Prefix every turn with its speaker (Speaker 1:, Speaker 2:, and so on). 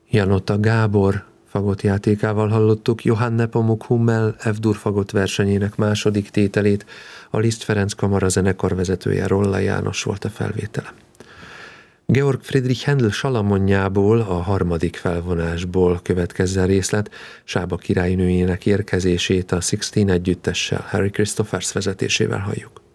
Speaker 1: Janota Gábor fagottjátékával hallottuk Johann Nepomuk Hummel F-dur fagott versenyének második tételét, a Liszt Ferenc Kamara zenekar vezetője Rolla János volt a felvétele. Georg Friedrich Händel Salamonjából, a harmadik felvonásból következzen részlet, Sába királynőjének érkezését a Sixteen együttessel, Harry Christophers vezetésével halljuk.